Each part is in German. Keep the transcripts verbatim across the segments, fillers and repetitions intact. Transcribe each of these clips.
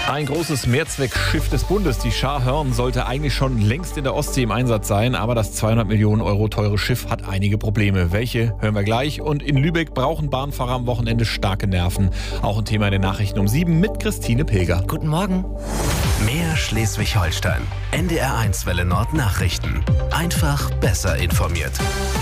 Ein großes Mehrzweckschiff des Bundes, die Char Horn, sollte eigentlich schon längst in der Ostsee im Einsatz sein, aber das zweihundert Millionen Euro teure Schiff hat einige Probleme. Welche, hören wir gleich. Und in Lübeck brauchen Bahnfahrer am Wochenende starke Nerven. Auch ein Thema in den Nachrichten um sieben mit Christine Pilger. Guten Morgen. Mehr Schleswig-Holstein. N D R eins Welle Nord Nachrichten. Einfach besser informiert.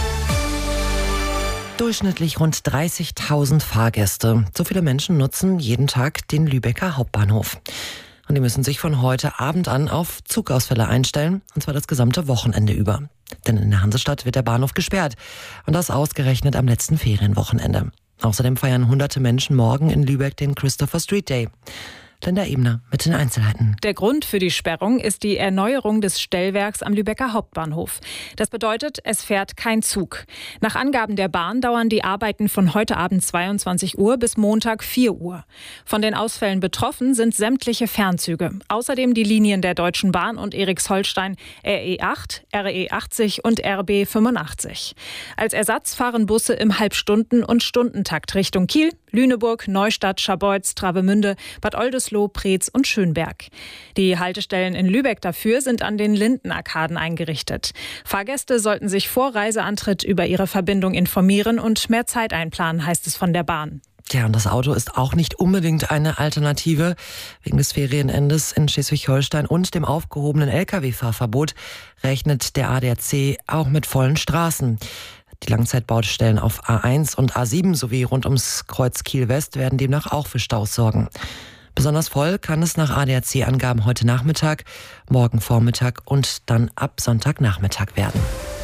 Durchschnittlich rund dreißigtausend Fahrgäste. So viele Menschen nutzen jeden Tag den Lübecker Hauptbahnhof. Und die müssen sich von heute Abend an auf Zugausfälle einstellen, und zwar das gesamte Wochenende über. Denn in der Hansestadt wird der Bahnhof gesperrt. Und das ausgerechnet am letzten Ferienwochenende. Außerdem feiern hunderte Menschen morgen in Lübeck den Christopher Street Day. Linda Ebner mit den Einzelheiten. Der Grund für die Sperrung ist die Erneuerung des Stellwerks am Lübecker Hauptbahnhof. Das bedeutet, es fährt kein Zug. Nach Angaben der Bahn dauern die Arbeiten von heute Abend zweiundzwanzig Uhr bis Montag vier Uhr. Von den Ausfällen betroffen sind sämtliche Fernzüge. Außerdem die Linien der Deutschen Bahn und Erichsholstein R E acht, R E achtzig und R B fünfundachtzig. Als Ersatz fahren Busse im Halbstunden- und Stundentakt Richtung Kiel, Lüneburg, Neustadt, Scharbeutz, Travemünde, Bad Oldesloe, Preetz und Schönberg. Die Haltestellen in Lübeck dafür sind an den Lindenarkaden eingerichtet. Fahrgäste sollten sich vor Reiseantritt über ihre Verbindung informieren und mehr Zeit einplanen, heißt es von der Bahn. Ja, und das Auto ist auch nicht unbedingt eine Alternative. Wegen des Ferienendes in Schleswig-Holstein und dem aufgehobenen L K W-Fahrverbot rechnet der A D A C auch mit vollen Straßen. Die Langzeitbaustellen auf A eins und A sieben sowie rund ums Kreuz Kiel-West werden demnach auch für Staus sorgen. Besonders voll kann es nach A D A C-Angaben heute Nachmittag, morgen Vormittag und dann ab Sonntagnachmittag werden.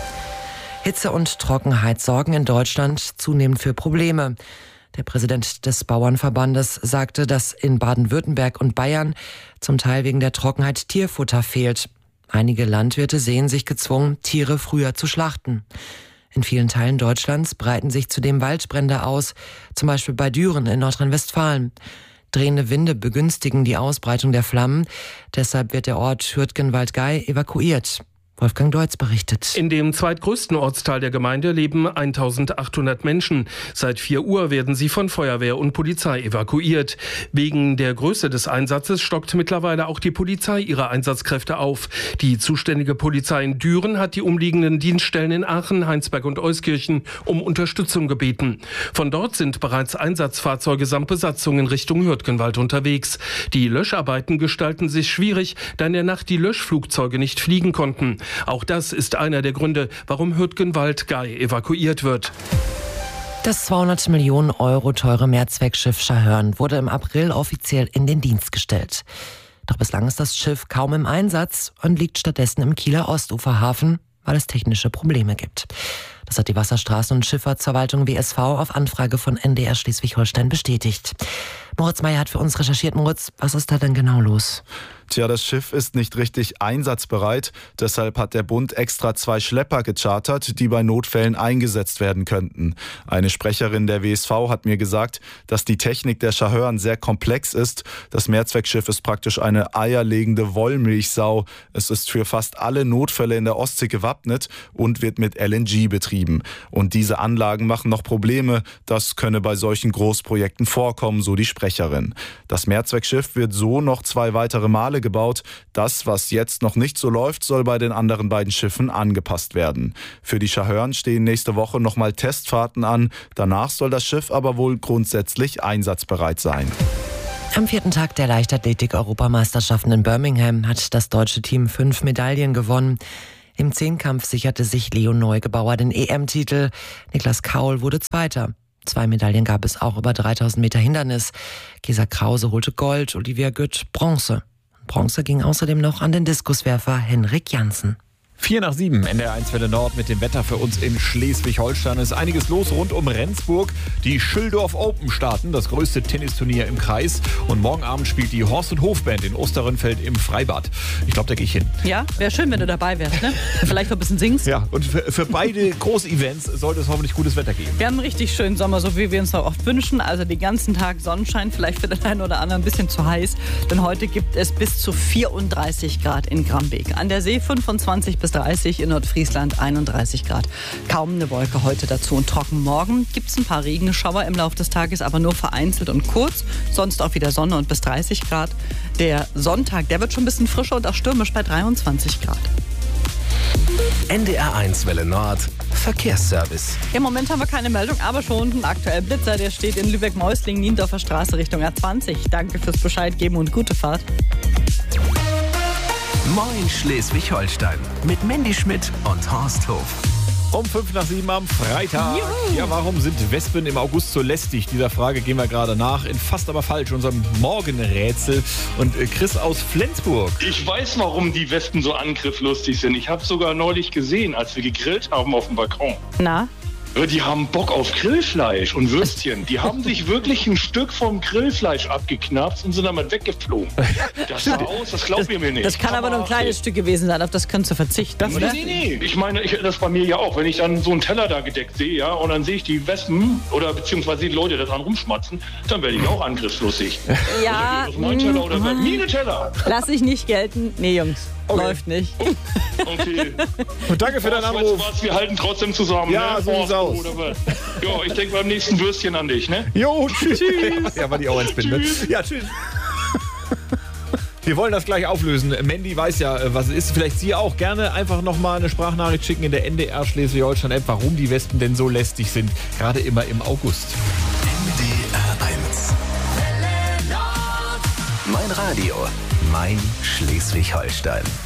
Hitze und Trockenheit sorgen in Deutschland zunehmend für Probleme. Der Präsident des Bauernverbandes sagte, dass in Baden-Württemberg und Bayern zum Teil wegen der Trockenheit Tierfutter fehlt. Einige Landwirte sehen sich gezwungen, Tiere früher zu schlachten. In vielen Teilen Deutschlands breiten sich zudem Waldbrände aus, zum Beispiel bei Düren in Nordrhein-Westfalen. Drehende Winde begünstigen die Ausbreitung der Flammen. Deshalb wird der Ort Hürtgenwald-Gei evakuiert. Wolfgang Deutz berichtet. In dem zweitgrößten Ortsteil der Gemeinde leben eintausendachthundert Menschen. Seit vier Uhr werden sie von Feuerwehr und Polizei evakuiert. Wegen der Größe des Einsatzes stockt mittlerweile auch die Polizei ihre Einsatzkräfte auf. Die zuständige Polizei in Düren hat die umliegenden Dienststellen in Aachen, Heinsberg und Euskirchen um Unterstützung gebeten. Von dort sind bereits Einsatzfahrzeuge samt Besatzung in Richtung Hürtgenwald unterwegs. Die Löscharbeiten gestalten sich schwierig, da in der Nacht die Löschflugzeuge nicht fliegen konnten. Auch das ist einer der Gründe, warum Hürtgenwald-Gei evakuiert wird. Das zweihundert Millionen Euro teure Mehrzweckschiff Char Horn wurde im April offiziell in den Dienst gestellt. Doch bislang ist das Schiff kaum im Einsatz und liegt stattdessen im Kieler Ostuferhafen, weil es technische Probleme gibt. Das hat die Wasserstraßen- und Schifffahrtsverwaltung W S V auf Anfrage von N D R Schleswig-Holstein bestätigt. Moritz Meyer hat für uns recherchiert. Moritz, was ist da denn genau los? Tja, das Schiff ist nicht richtig einsatzbereit. Deshalb hat der Bund extra zwei Schlepper gechartert, die bei Notfällen eingesetzt werden könnten. Eine Sprecherin der W S V hat mir gesagt, dass die Technik der Char Horn sehr komplex ist. Das Mehrzweckschiff ist praktisch eine eierlegende Wollmilchsau. Es ist für fast alle Notfälle in der Ostsee gewappnet und wird mit L N G betrieben. Und diese Anlagen machen noch Probleme. Das könne bei solchen Großprojekten vorkommen, so die Sprecherin. Das Mehrzweckschiff wird so noch zwei weitere Male gebaut. Das, was jetzt noch nicht so läuft, soll bei den anderen beiden Schiffen angepasst werden. Für die Char Horn stehen nächste Woche nochmal Testfahrten an. Danach soll das Schiff aber wohl grundsätzlich einsatzbereit sein. Am vierten Tag der Leichtathletik-Europameisterschaften in Birmingham hat das deutsche Team fünf Medaillen gewonnen. Im Zehnkampf sicherte sich Leo Neugebauer den E M-Titel. Niklas Kaul wurde Zweiter. Zwei Medaillen gab es auch über dreitausend Meter Hindernis. Gesa Krause holte Gold, Olivia Gütt Bronze. Bronze ging außerdem noch an den Diskuswerfer Henrik Janssen. Vier nach sieben, N D R eins Welle Nord mit dem Wetter für uns in Schleswig-Holstein. Es ist einiges los rund um Rendsburg. Die Schüldorf Open starten, das größte Tennisturnier im Kreis. Und morgen Abend spielt die Horst- und Hofband in Osterrönfeld im Freibad. Ich glaube, da gehe ich hin. Ja, wäre schön, wenn du dabei wärst, ne? Vielleicht noch ein bisschen singst. Ja, und für, für beide Groß-Events sollte es hoffentlich gutes Wetter geben. Wir haben einen richtig schönen Sommer, so wie wir uns auch oft wünschen. Also den ganzen Tag Sonnenschein, vielleicht für den einen oder anderen ein bisschen zu heiß. Denn heute gibt es bis zu vierunddreißig Grad in Grambeek. An der See fünfundzwanzig bis dreißig, in Nordfriesland einunddreißig Grad. Kaum eine Wolke heute dazu und trocken. Morgen gibt es ein paar Regenschauer im Laufe des Tages, aber nur vereinzelt und kurz. Sonst auch wieder Sonne und bis dreißig Grad. Der Sonntag, der wird schon ein bisschen frischer und auch stürmisch bei dreiundzwanzig Grad. N D R eins Welle Nord, Verkehrsservice. Im Moment haben wir keine Meldung, aber schon ein aktueller Blitzer, der steht in Lübeck-Meusling, Niendorfer Straße Richtung A zwanzig. Danke fürs Bescheid geben und gute Fahrt. Moin Schleswig-Holstein mit Mandy Schmidt und Horst Hof. Um fünf nach sieben am Freitag. Juhu. Ja, warum sind Wespen im August so lästig? Dieser Frage gehen wir gerade nach. In Fast aber falsch, unserem Morgenrätsel. Und Chris aus Flensburg. Ich weiß, warum die Wespen so angrifflustig sind. Ich habe sogar neulich gesehen, als wir gegrillt haben auf dem Balkon. Na? Die haben Bock auf Grillfleisch und Würstchen. Die haben sich wirklich ein Stück vom Grillfleisch abgeknapst und sind damit weggeflogen. Das sah aus, das glaubt ihr mir nicht. Das kann aber nur ein kleines Stück gewesen sein, auf das könntest du verzichten, das oder? Nee, nee, nee. Ich meine, ich, das bei mir ja auch. Wenn ich dann so einen Teller da gedeckt sehe, ja, und dann sehe ich die Wespen oder beziehungsweise die Leute da dran rumschmatzen, dann werde ich auch angriffslustig. Ja. Oder mein Teller oder mm. Mine Teller. Lass ich nicht gelten. Nee, Jungs. Okay. Läuft nicht. Okay. Und danke für deinen Anruf. Weißt du was, wir halten trotzdem zusammen. Ja, ne? so sieht's aus. Ja, ich denke beim nächsten Würstchen an dich, ne? Jo, tschüss. Ja, war die auch eins bin, ne? Ja, tschüss. Wir wollen das gleich auflösen. Mandy weiß ja, was es ist. Vielleicht Sie auch. Gerne einfach nochmal eine Sprachnachricht schicken in der N D R Schleswig-Holstein-App, warum die Wespen denn so lästig sind. Gerade immer im August. N D R eins. Mein Radio. Mein Schleswig-Holstein.